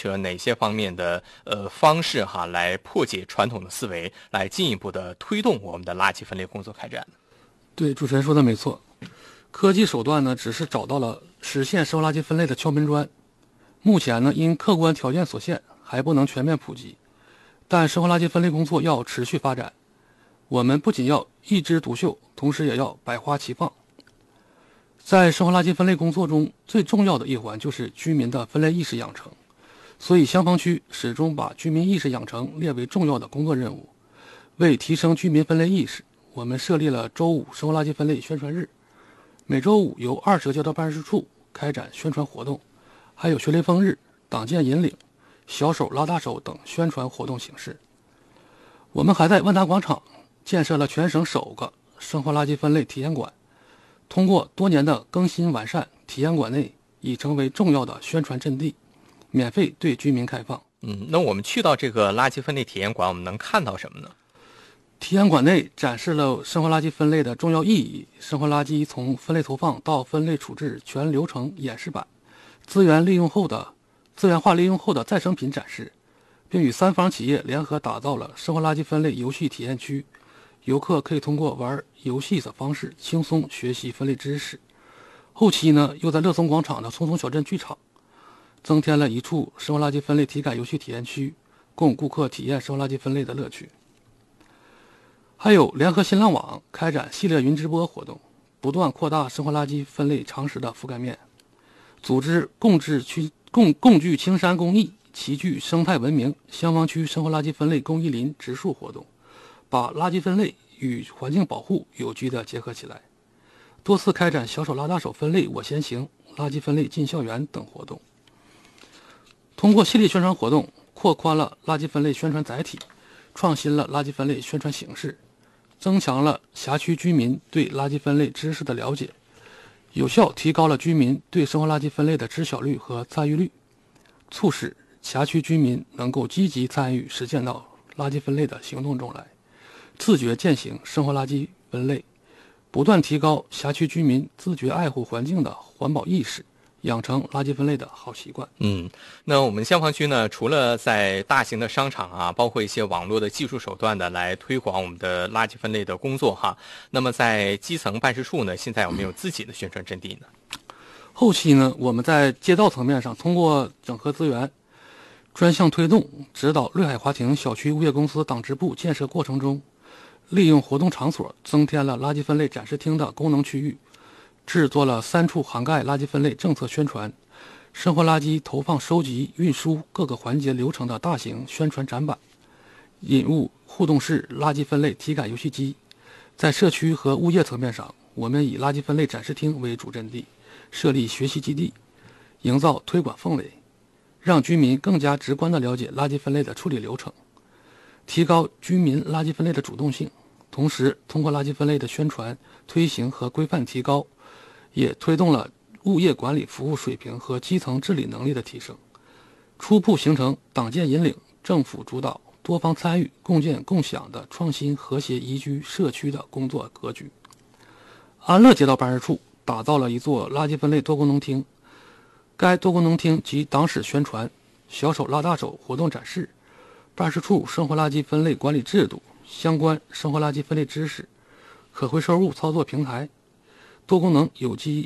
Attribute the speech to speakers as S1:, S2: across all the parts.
S1: 取了哪些方面的方式来破解传统的思维，来进一步的推动我们的垃圾分类工作开展？
S2: 对，主持人说的没错，科技手段呢只是找到了实现生活垃圾分类的敲门砖，目前呢因客观条件所限还不能全面普及，但生活垃圾分类工作要持续发展，我们不仅要一枝独秀，同时也要百花齐放。在生活垃圾分类工作中，最重要的一环就是居民的分类意识养成，所以香坊区始终把居民意识养成列为重要的工作任务。为提升居民分类意识，我们设立了周5生活垃圾分类宣传日，每周5由20个街道办事处开展宣传活动，还有学雷锋日、党建引领、小手拉大手等宣传活动形式。我们还在万达广场建设了全省首个生活垃圾分类体验馆，通过多年的更新完善，体验馆内已成为重要的宣传阵地，免费对居民开放。
S1: 那我们去到这个垃圾分类体验馆，我们能看到什么呢？
S2: 体验馆内展示了生活垃圾分类的重要意义，生活垃圾从分类投放到分类处置全流程演示版，资源化利用后的再生品展示，并与3方企业联合打造了生活垃圾分类游戏体验区，游客可以通过玩游戏的方式轻松学习分类知识。后期呢，又在乐松广场的匆匆小镇剧场增添了一处生活垃圾分类体感游戏体验区，供顾客体验生活垃圾分类的乐趣。还有联合新浪网开展系列云直播活动，不断扩大生活垃圾分类常识的覆盖面，组织共聚青山公益、齐聚生态文明香坊区生活垃圾分类公益林植树活动，把垃圾分类与环境保护有机的结合起来，多次开展小手拉大手分类我先行、垃圾分类进校园等活动。通过系列宣传活动，扩宽了垃圾分类宣传载体，创新了垃圾分类宣传形式，增强了辖区居民对垃圾分类知识的了解，有效提高了居民对生活垃圾分类的知晓率和参与率，促使辖区居民能够积极参与实践到垃圾分类的行动中来，自觉践行生活垃圾分类，不断提高辖区居民自觉爱护环境的环保意识，养成垃圾分类的好习惯。
S1: 那我们香坊区呢，除了在大型的商场包括一些网络的技术手段的来推广我们的垃圾分类的工作那么在基层办事处呢，现在有没有自己的宣传阵地呢？
S2: 后期呢，我们在街道层面上通过整合资源，专项推动指导瑞海华庭小区物业公司党支部建设过程中，利用活动场所增添了垃圾分类展示厅的功能区域，制作了3处涵盖垃圾分类政策宣传、生活垃圾投放收集运输各个环节流程的大型宣传展板，引入互动式垃圾分类体感游戏机。在社区和物业层面上，我们以垃圾分类展示厅为主阵地，设立学习基地，营造推广氛围，让居民更加直观地了解垃圾分类的处理流程，提高居民垃圾分类的主动性。同时通过垃圾分类的宣传、推行和规范提高，也推动了物业管理服务水平和基层治理能力的提升，初步形成党建引领、政府主导、多方参与、共建共享的创新和谐宜居社区的工作格局。安乐街道办事处打造了一座垃圾分类多功能厅，该多功能厅集党史宣传、小手拉大手活动展示、办事处生活垃圾分类管理制度、相关生活垃圾分类知识、可回收物操作平台。多功能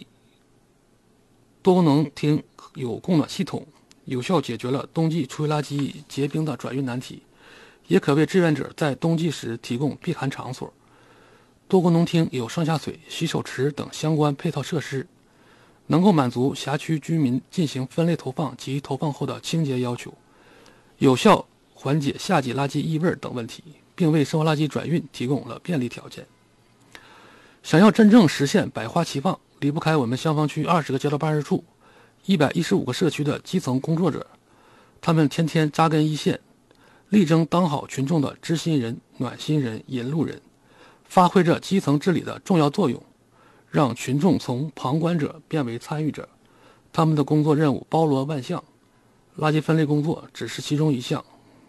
S2: 厅有供暖系统，有效解决了冬季厨余垃圾结冰的转运难题，也可为志愿者在冬季时提供避寒场所。多功能厅有上下水、洗手池等相关配套设施，能够满足辖区居民进行分类投放及投放后的清洁要求，有效缓解夏季垃圾异味等问题，并为生活垃圾转运提供了便利条件。想要真正实现百花齐放，离不开我们香坊区20个街道办事处、115个社区的基层工作者，他们天天扎根一线，力争当好群众的知心人、暖心人、引路人，发挥着基层治理的重要作用，让群众从旁观者变为参与者。他们的工作任务包罗万象，垃圾分类工作只是其中一项，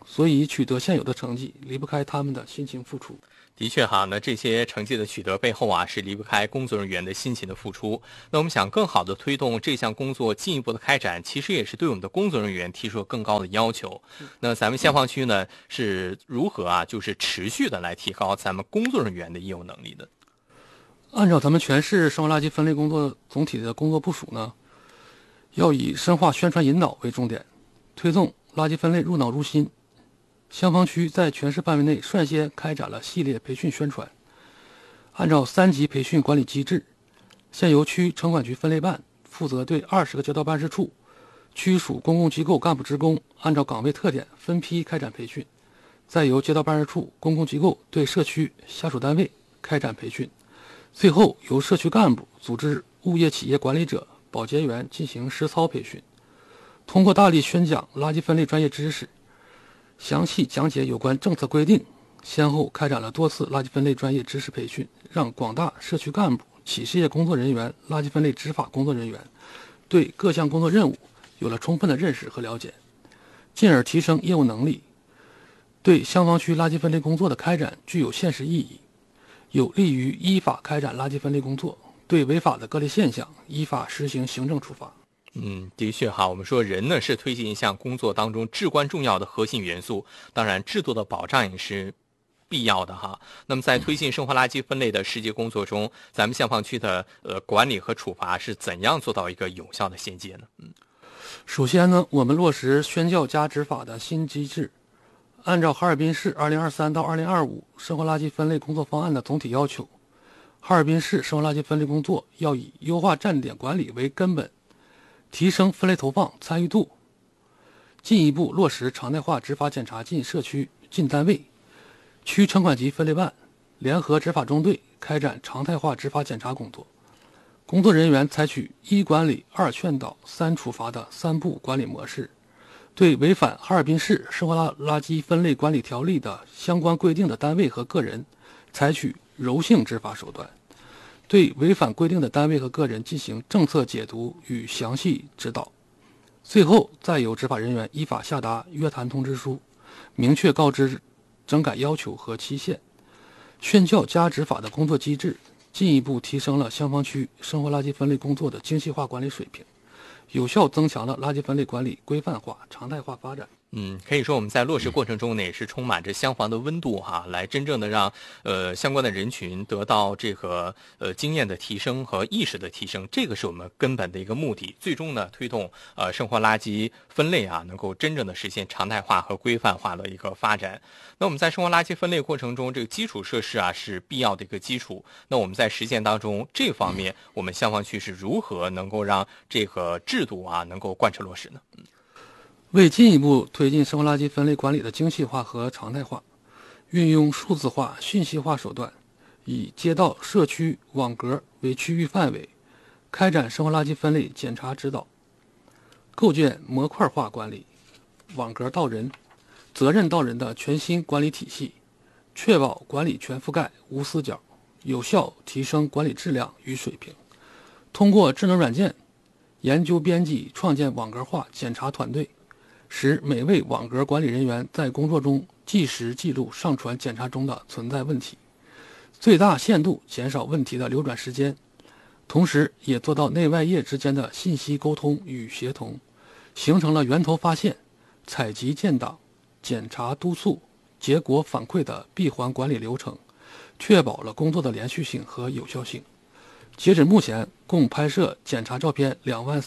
S2: 所以取得现有的成绩离不开他们的辛勤付出。
S1: 的确哈，那这些成绩的取得背后啊，是离不开工作人员的辛勤的付出。那我们想更好的推动这项工作进一步的开展，其实也是对我们的工作人员提出了更高的要求。那咱们香坊区呢，是如何啊，就是持续的来提高咱们工作人员的业务能力的？
S2: 按照咱们全市生活垃圾分类工作总体的工作部署呢，要以深化宣传引导为重点，推动垃圾分类入脑入心。香坊区在全市范围内率先开展了系列培训宣传，按照3级培训管理机制，现由区城管局分类办负责对20个街道办事处、区属公共机构干部职工按照岗位特点分批开展培训，再由街道办事处、公共机构对社区下属单位开展培训，最后由社区干部组织物业企业管理者、保洁员进行实操培训。通过大力宣讲垃圾分类专业知识，详细讲解有关政策规定，先后开展了多次垃圾分类专业知识培训，让广大社区干部、企事业工作人员、垃圾分类执法工作人员对各项工作任务有了充分的认识和了解，进而提升业务能力，对香坊区垃圾分类工作的开展具有现实意义，有利于依法开展垃圾分类工作，对违法的各类现象依法实行行政处罚。
S1: 的确哈，我们说人呢是推进一项工作当中至关重要的核心元素，当然制度的保障也是必要的哈。那么在推进生活垃圾分类的实际工作中，咱们香坊区的管理和处罚是怎样做到一个有效的衔接呢？
S2: 首先呢，我们落实宣教加执法的新机制，按照哈尔滨市2023到2025生活垃圾分类工作方案的总体要求，哈尔滨市生活垃圾分类工作要以优化站点管理为根本，提升分类投放参与度，进一步落实常态化执法检查进社区、进单位。区城管局分类办联合执法中队开展常态化执法检查工作，工作人员采取1管理、2劝导、3处罚的3步管理模式，对违反哈尔滨市生活垃圾分类管理条例的相关规定的单位和个人采取柔性执法手段，对违反规定的单位和个人进行政策解读与详细指导，最后再由执法人员依法下达约谈通知书，明确告知整改要求和期限。宣教加执法的工作机制进一步提升了香坊区生活垃圾分类工作的精细化管理水平，有效增强了垃圾分类管理规范化、常态化发展。
S1: 可以说我们在落实过程中呢，也是充满着香坊的温度哈，来真正的让相关的人群得到这个经验的提升和意识的提升，这个是我们根本的一个目的。最终呢，推动生活垃圾分类啊，能够真正的实现常态化和规范化的一个发展。那我们在生活垃圾分类过程中，这个基础设施啊是必要的一个基础。那我们在实践当中，这方面我们香坊区是如何能够让这个制度啊能够贯彻落实呢？
S2: 为进一步推进生活垃圾分类管理的精细化和常态化，运用数字化、信息化手段，以街道、社区、网格为区域范围，开展生活垃圾分类检查指导，构建模块化管理、网格到人、责任到人的全新管理体系，确保管理全覆盖、无死角，有效提升管理质量与水平。通过智能软件研究编辑创建网格化检查团队，使每位网格管理人员在工作中即时记录上传检查中的存在问题，最大限度减少问题的流转时间，同时也做到内外业之间的信息沟通与协同，形成了源头发现、采集建档、检查督促、结果反馈的闭环管理流程，确保了工作的连续性和有效性。截止目前，共拍摄检查照片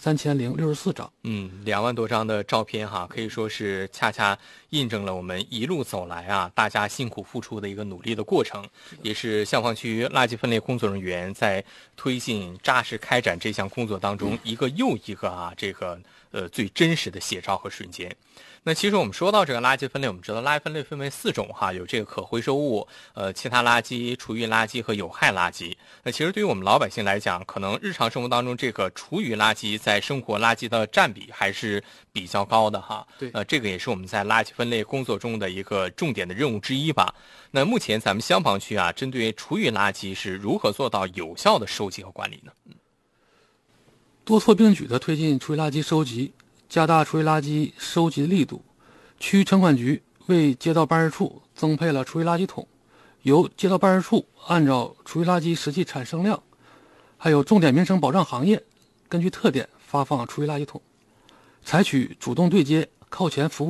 S2: 23064张。
S1: 2万多张的照片哈，可以说是恰恰印证了我们一路走来啊，大家辛苦付出的一个努力的过程，也是香坊区垃圾分类工作人员在推进扎实开展这项工作当中一个又一个啊这个最真实的写照和瞬间。那其实我们说到这个垃圾分类，我们知道垃圾分类分为4种哈，有这个可回收物、其他垃圾、厨余垃圾和有害垃圾。那其实对于我们老百姓来讲，可能日常生活当中这个厨余垃圾在生活垃圾的占比还是比较高的哈。
S2: 对，
S1: 这个也是我们在垃圾分类工作中的一个重点的任务之一吧。那目前咱们香坊区啊，针对厨余垃圾是如何做到有效的收集和管理呢？
S2: 多措并举地推进厨余垃圾收集，加大厨余垃圾收集力度。区城管局为街道办事处增配了厨余垃圾桶，由街道办事处按照厨余垃圾实际产生量，还有重点民生保障行业，根据特点发放厨余垃圾桶，采取主动对接、靠前服务